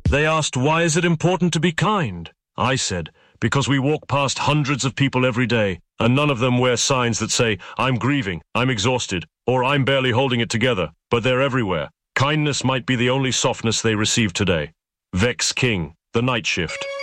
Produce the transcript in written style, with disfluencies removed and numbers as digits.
They asked, why is it important to be kind? I said, because we walk past hundreds of people every day, and none of them wear signs that say, I'm grieving, I'm exhausted, or I'm barely holding it together, but they're everywhere. Kindness might be the only softness they receive today. Vex King, The Night Shift.